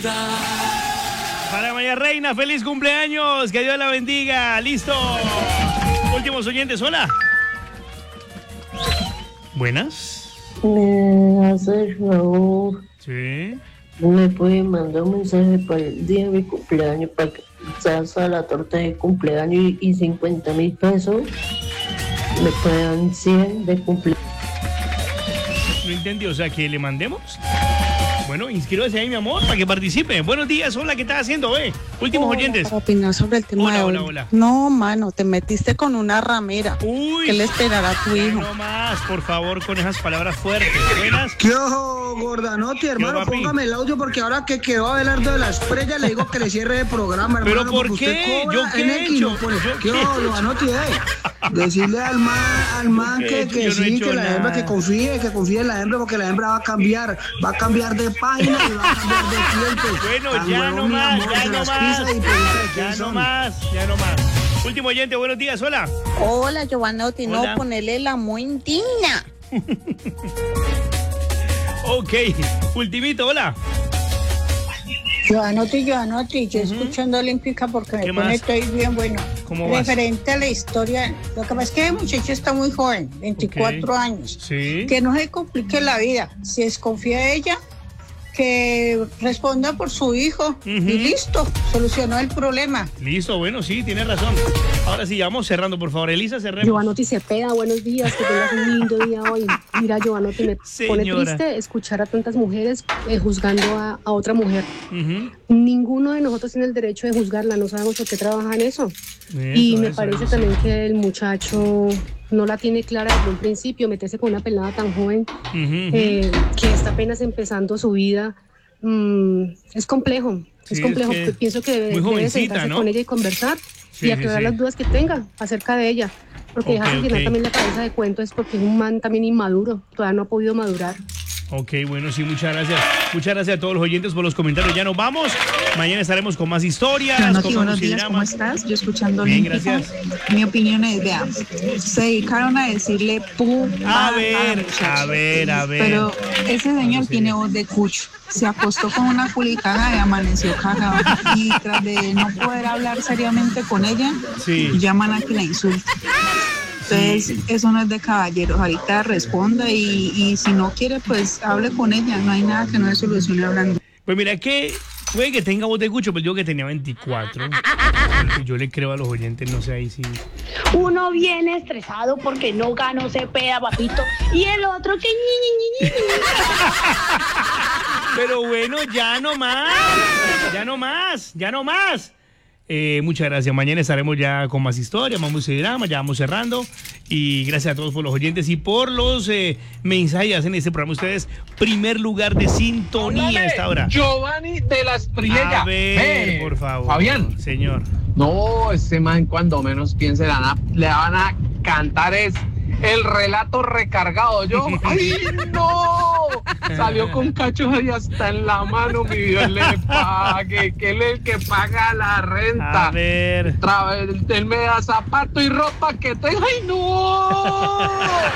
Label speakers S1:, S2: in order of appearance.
S1: Para María Reina, feliz cumpleaños, que Dios la bendiga. Listo. Últimos oyentes, hola. Buenas.
S2: Me hace favor.
S1: Sí.
S2: Me puede mandar un mensaje para el día de mi cumpleaños para que salsa la torta de cumpleaños y 50.000 pesos. Me puedan 100 de cumpleaños.
S1: No entendí, o sea, que le mandemos. Bueno, inscríbase ahí, mi amor, para que participe. Buenos días, hola, ¿qué estás haciendo, Últimos oyentes.
S3: Para opinar sobre el tema de hoy.
S1: Hola.
S3: No, mano, te metiste con una ramera.
S1: Uy.
S3: ¿Qué le esperará a tu hijo?
S1: No más, por favor, con esas palabras fuertes. Buenas.
S4: ¿Qué ojo, Gordanotti, hermano?
S1: papi?
S4: Póngame el audio porque ahora que quedó Abelardo de la Esprella le digo que le cierre el programa, hermano.
S1: ¿Pero por
S4: porque
S1: qué?
S4: usted cobra
S1: ¿Yo qué
S4: en
S1: he
S4: X,
S1: hecho?
S4: no pone.
S1: ¿Yo
S4: ¿Qué
S1: qué he
S4: ojo,
S1: hecho?
S4: Gordanotti, Decirle al man
S1: ¿Yo qué he hecho?
S4: que
S1: Yo no he
S4: sí,
S1: hecho
S4: que la hembra
S1: nada.
S4: que confíe en la hembra porque la hembra va a cambiar de página y va a cambiar de cliente.
S1: Bueno,
S4: Tan
S1: ya
S4: huevón,
S1: no
S4: mi
S1: más,
S4: amor,
S1: ya
S4: se
S1: no
S4: las
S1: más.
S4: pisa y pregunta de quién
S1: Ya no
S4: son.
S1: más. Último oyente, buenos días, hola.
S3: Hola, Giovanotti,
S1: Hola.
S3: no ponerle la muy indigna.
S1: Ok, ultimito, hola.
S5: Giovanotti, yo escuchando Olímpica porque
S1: ¿Qué
S5: me pone
S1: más?
S5: estoy bien bueno.
S1: ¿Cómo vas?
S5: Referente a la historia, lo que pasa es que el muchacho está muy joven, 24
S1: Ok.
S5: años.
S1: Sí.
S5: Que no se complique la vida. Si desconfía de ella, que responda por su hijo y listo, solucionó el problema.
S1: Listo, bueno, sí, tienes razón. Ahora sí, vamos cerrando, por favor. Elisa, cerremos.
S6: Giovanotti Cepeda, buenos días, que tengas un lindo día hoy. Mira, Giovanotti, me pone
S1: Señora.
S6: triste escuchar a tantas mujeres juzgando a otra mujer.
S1: Ujú.
S6: Ninguno de nosotros tiene el derecho de juzgarla, no sabemos por qué trabaja en eso. Y me parece también que el muchacho no la tiene clara desde un principio, meterse con una pelada tan joven que está apenas empezando su vida. Es complejo,
S1: Sí,
S6: es complejo.
S1: es que
S6: Pienso que
S1: muy
S6: debe
S1: jovencita,
S6: sentarse
S1: ¿no?
S6: con ella y conversar
S1: Sí,
S6: y aclarar
S1: sí.
S6: las dudas que tenga acerca de ella. Porque
S1: Ok,
S6: dejarse llenar
S1: ok.
S6: también la cabeza de cuento es porque es un man también inmaduro, todavía no ha podido madurar.
S1: Ok, bueno, sí, muchas gracias. Muchas gracias a todos los oyentes por los comentarios. Ya nos vamos. Mañana estaremos con más historias.
S7: Giovanotti,
S1: con
S7: buenos
S1: más
S7: días, ¿cómo
S1: dramas.
S7: estás? Yo escuchando
S1: Bien,
S7: Olímpica.
S1: gracias.
S7: Mi opinión es, vea, se dedicaron a decirle pu
S1: A
S7: la
S1: ver,
S7: muchacha.
S1: a ver.
S7: Pero ese señor tiene voz de cucho. Se acostó con una culicagada y amaneció cagado. Y tras de no poder hablar seriamente con ella,
S1: Sí.
S7: llaman a que la insulte. Entonces, eso no es de caballeros. Ahorita responda y si no quiere, pues hable con ella. No hay nada que no se solucione hablando.
S1: Pues mira que puede que tenga voz de cucho, pero yo que tenía 24. Yo le creo a los oyentes, no sé ahí si.
S8: Uno viene estresado porque no ganó Cepeda, papito, y el otro que ñi.
S1: Pero bueno, ya no más. Muchas gracias. Mañana estaremos ya con más historias, más música y drama. Ya vamos cerrando. Y gracias a todos por los oyentes y por los mensajes en este programa. Ustedes, primer lugar de sintonía a esta hora.
S9: Giovanni de la Espriella.
S1: A ver, por favor.
S9: Fabián.
S1: Señor.
S9: No, ese man cuando menos piense le van a cantar es el relato recargado. Yo, ¡ay, no! Salió con cachos ahí hasta en la mano, mi Dios le pague, que él es el que paga la renta.
S1: A ver.
S9: Él me da zapato y ropa que tengo. ¡Ay, no!